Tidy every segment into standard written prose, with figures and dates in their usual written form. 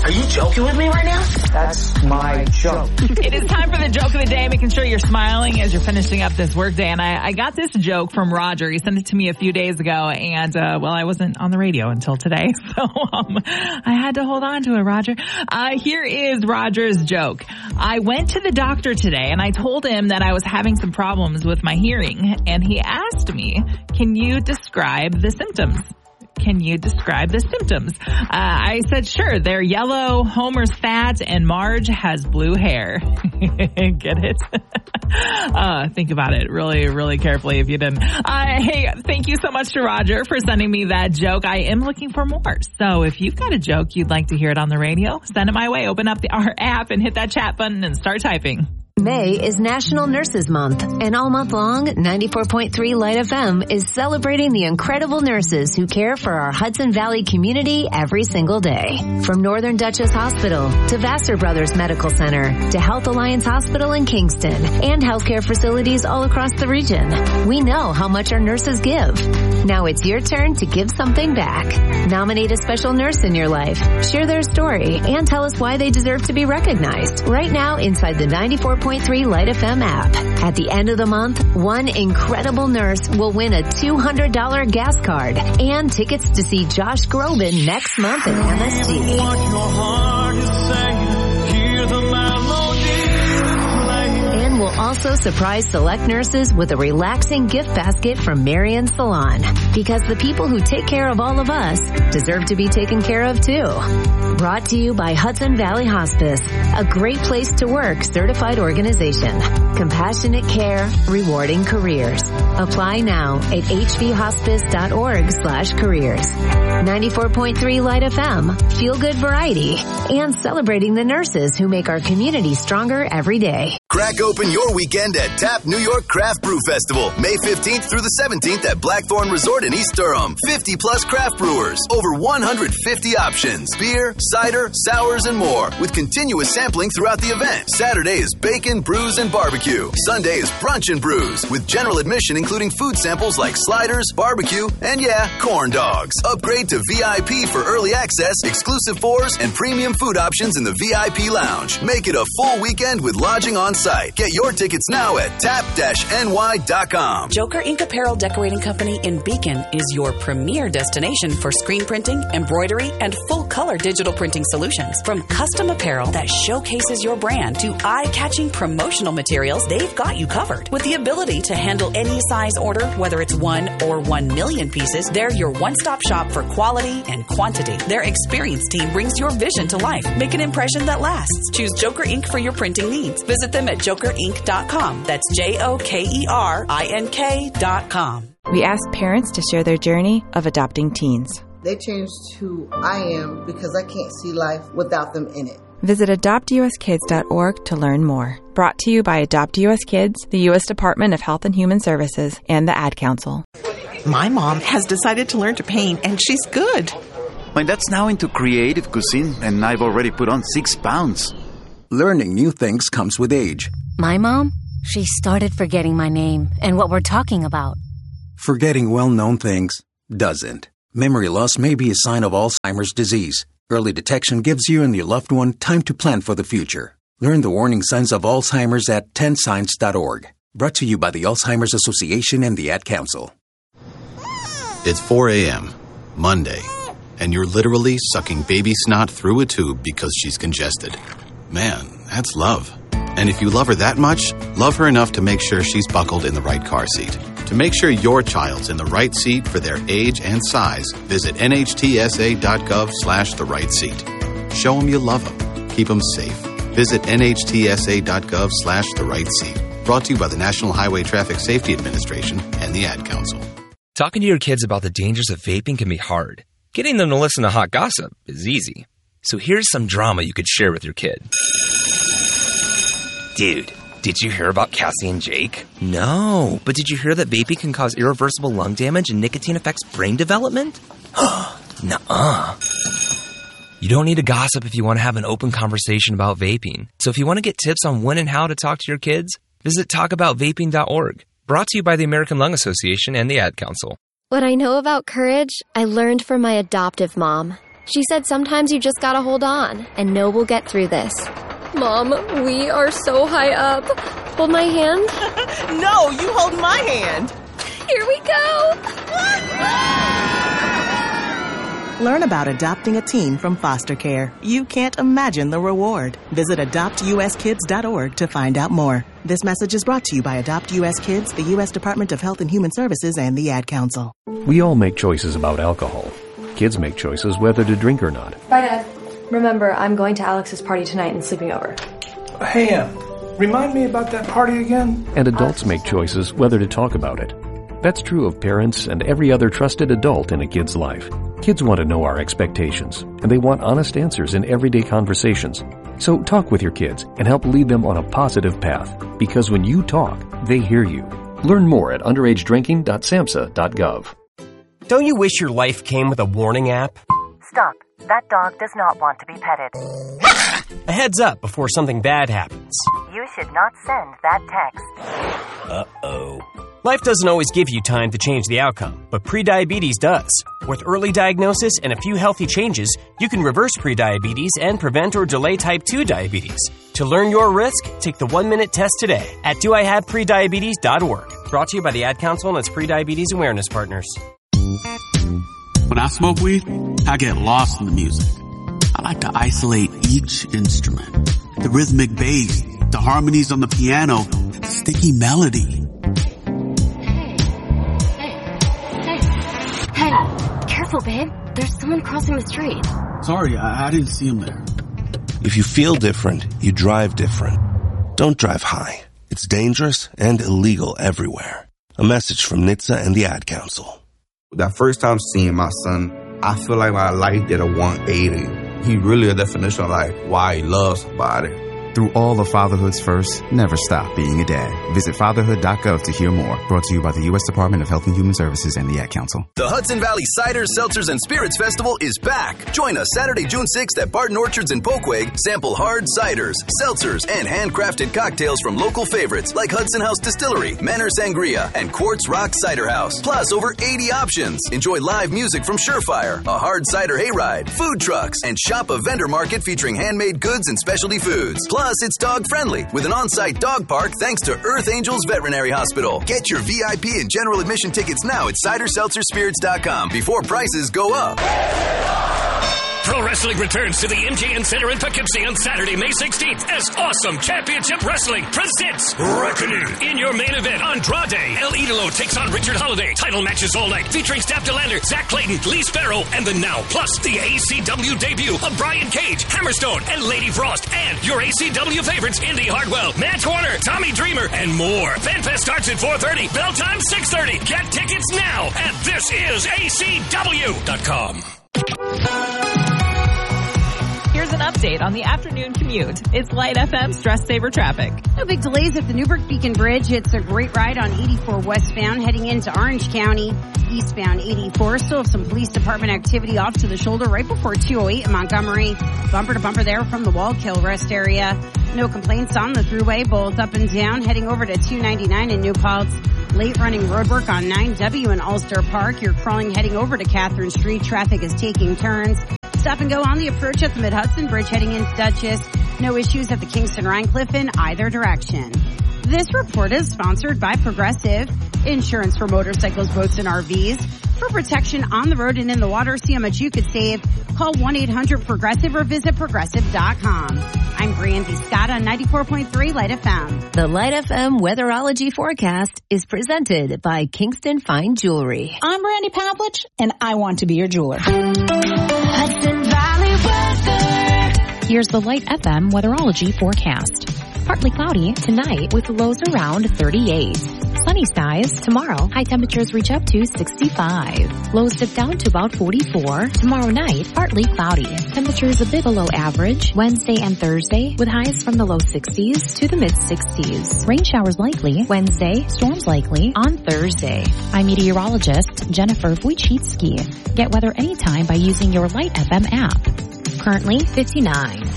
Are you joking with me right now? That's my joke. It is time for the joke of the day, making sure you're smiling as you're finishing up this workday. And I got this joke from Roger. He sent it to me a few days ago, and I wasn't on the radio until today, so I had to hold on to it, Roger. Here is Roger's joke. I went to the doctor today, and I told him that I was having some problems with my hearing, and he asked me, "Can you describe the symptoms?" Can you describe the symptoms? I said, sure. They're yellow, Homer's fat, and Marge has blue hair. Get it? Think about it really, really carefully if you didn't. Hey, thank you so much to Roger for sending me that joke. I am looking for more. So if you've got a joke you'd like to hear it on the radio, send it my way. Open up our app and hit that chat button and start typing. May is National Nurses Month, and all month long, 94.3 Light FM is celebrating the incredible nurses who care for our Hudson Valley community every single day. From Northern Dutchess Hospital to Vassar Brothers Medical Center to Health Alliance Hospital in Kingston and healthcare facilities all across the region. We know how much our nurses give. Now it's your turn to give something back. Nominate a special nurse in your life, share their story, and tell us why they deserve to be recognized right now inside the 94.3 Light FM app. At the end of the month, one incredible nurse will win a $200 gas card and tickets to see Josh Groban next month at MSG. What your heart is saying, hear the melody playing. And we'll also surprise select nurses with a relaxing gift basket from Marion Salon. Because the people who take care of all of us deserve to be taken care of too. Brought to you by Hudson Valley Hospice, a great place to work certified organization. Compassionate care, rewarding careers. Apply now at hvhospice.org/careers. 94.3 Light FM, feel good variety, and celebrating the nurses who make our community stronger every day. Crack open your weekend at Tap New York Craft Brew Festival, May 15th through the 17th at Blackthorn Resort in East Durham. 50 plus craft brewers, over 150 options, beer, cider, sours, and more, with continuous sampling throughout the event. Saturday is bacon, brews, and barbecue. Sunday is brunch and brews, with general admission including food samples like sliders, barbecue, and corn dogs. Upgrade to VIP for early access, exclusive fours, and premium food options in the VIP lounge. Make it a full weekend with lodging on site. Get your tickets now at tap-ny.com. Joker Ink Apparel Decorating Company in Beacon is your premier destination for screen printing, embroidery, and full-color digital printing solutions. From custom apparel that showcases your brand to eye-catching promotional materials, they've got you covered. With the ability to handle any size order, whether it's 1 or 1 million pieces, they're your one-stop shop for quality and quantity. Their experienced team brings your vision to life. Make an impression that lasts. Choose Joker Ink for your printing needs. Visit them at jokerink.com. That's JOKERINK.com. We asked parents to share their journey of adopting teens. They changed who I am because I can't see life without them in it. Visit adoptuskids.org to learn more. Brought to you by Adopt US Kids, the U.S. Department of Health and Human Services, and the Ad Council. My mom has decided to learn to paint, and she's good. My dad's now into creative cuisine, and I've already put on 6 pounds. Learning new things comes with age. My mom, she started forgetting my name and what we're talking about. Forgetting well-known things doesn't. Memory loss may be a sign of Alzheimer's disease. Early detection gives you and your loved one time to plan for the future. Learn the warning signs of Alzheimer's at 10signs.org. Brought to you by the Alzheimer's Association and the Ad Council. It's 4 a.m., Monday, and you're literally sucking baby snot through a tube because she's congested. Man, that's love. And if you love her that much, love her enough to make sure she's buckled in the right car seat. To make sure your child's in the right seat for their age and size, visit nhtsa.gov/the right seat. Show them you love them. Keep them safe. Visit nhtsa.gov/the right seat. Brought to you by the National Highway Traffic Safety Administration and the Ad Council. Talking to your kids about the dangers of vaping can be hard. Getting them to listen to hot gossip is easy. So here's some drama you could share with your kid. Dude, did you hear about Cassie and Jake? No, but did you hear that vaping can cause irreversible lung damage and nicotine affects brain development? Nuh-uh. You don't need to gossip if you want to have an open conversation about vaping. So if you want to get tips on when and how to talk to your kids, visit talkaboutvaping.org. Brought to you by the American Lung Association and the Ad Council. What I know about courage, I learned from my adoptive mom. She said sometimes you just gotta hold on and know we'll get through this. Mom, we are so high up. Hold my hand. No, you hold my hand. Here we go. Learn about adopting a teen from foster care. You can't imagine the reward. Visit adoptuskids.org to find out more. This message is brought to you by Adopt U.S. Kids, the U.S. Department of Health and Human Services, and the Ad Council. We all make choices about alcohol. Kids make choices whether to drink or not. Bye, Dad. Remember, I'm going to Alex's party tonight and sleeping over. Hey, Em, remind me about that party again? And adults make choices whether to talk about it. That's true of parents and every other trusted adult in a kid's life. Kids want to know our expectations, and they want honest answers in everyday conversations. So talk with your kids and help lead them on a positive path, because when you talk, they hear you. Learn more at underagedrinking.samhsa.gov. Don't you wish your life came with a warning app? Stop. That dog does not want to be petted. A heads up before something bad happens. You should not send that text. Uh-oh. Life doesn't always give you time to change the outcome, but prediabetes does. With early diagnosis and a few healthy changes, you can reverse prediabetes and prevent or delay type 2 diabetes. To learn your risk, take the 1-minute test today at doihaveprediabetes.org. Brought to you by the Ad Council and its Prediabetes Awareness Partners. When I smoke weed, I get lost in the music. I like to isolate each instrument. The rhythmic bass, the harmonies on the piano, the sticky melody. Hey, careful, babe. There's someone crossing the street. Sorry, I didn't see him there. If you feel different, you drive different. Don't drive high. It's dangerous and illegal everywhere. A message from NHTSA and the Ad Council. That first time seeing my son, I feel like my life did a 180. He really a definition of like why he loves somebody. Through all of fatherhood's first, never stop being a dad. Visit fatherhood.gov to hear more. Brought to you by the U.S. Department of Health and Human Services and the Ad Council. The Hudson Valley Ciders, Seltzers, and Spirits Festival is back. Join us Saturday, June 6th at Barton Orchards in Poquay. Sample hard ciders, seltzers, and handcrafted cocktails from local favorites like Hudson House Distillery, Manor Sangria, and Quartz Rock Cider House. Plus over 80 options. Enjoy live music from Surefire, a hard cider hayride, food trucks, and shop a vendor market featuring handmade goods and specialty foods. Plus, it's dog-friendly with an on-site dog park thanks to Earth Angels Veterinary Hospital. Get your VIP and general admission tickets now at ciderseltzerspirits.com before prices go up. Pro Wrestling returns to the MGM Center in Poughkeepsie on Saturday, May 16th as Awesome Championship Wrestling presents Reckoning. In your main event, Andrade, El Idolo takes on Richard Holiday. Title matches all night featuring Steph DeLander, Zach Clayton, Lee Sparrow, and the Now. Plus the ACW debut of Brian Cage, Hammerstone, and Lady Frost. And your ACW favorites, Indy Hartwell, Matt Horner, Tommy Dreamer, and more. FanFest starts at 4:30. Bell time 6:30. Get tickets now at thisisacw.com. Here's an update on the afternoon commute. It's Light FM Stress Saver traffic. No big delays at the Newburgh Beacon Bridge. It's a great ride on 84 westbound heading into Orange County. Eastbound 84. Still have some police department activity off to the shoulder right before 208 in Montgomery. Bumper to bumper there from the Wallkill rest area. No complaints on the thruway, both up and down heading over to 299 in New Paltz. Late running roadwork on 9W in Ulster Park. You're crawling heading over to Catherine Street. Traffic is taking turns. Stop and go on the approach at the Mid-Hudson Bridge heading into Dutchess. No issues at the Kingston-Rhinecliff in either direction. This report is sponsored by Progressive. Insurance for motorcycles, boats, and RVs. For protection on the road and in the water, see how much you could save. Call 1-800-PROGRESSIVE or visit Progressive.com. I'm Brandy Scott on 94.3 Light FM. The Light FM Weatherology Forecast is presented by Kingston Fine Jewelry. I'm Brandy Pavlich, and I want to be your jeweler. Hudson Valley weather. Here's the Light FM Weatherology Forecast. Partly cloudy tonight with lows around 38. Sunny skies tomorrow. High temperatures reach up to 65. Lows dip down to about 44. Tomorrow night, partly cloudy. Temperatures a bit below average Wednesday and Thursday with highs from the low 60s to the mid 60s. Rain showers likely Wednesday, storms likely on Thursday. I'm meteorologist Jennifer Wojcicki. Get weather anytime by using your Light FM app. Currently 59.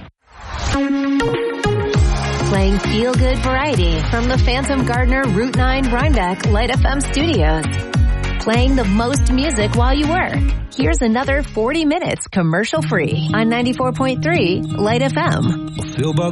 Playing feel-good variety from the Phantom Gardener Route 9 Rhinebeck Light FM studios. Playing the most music while you work. Here's another 40 minutes commercial-free on 94.3 Light FM. Feel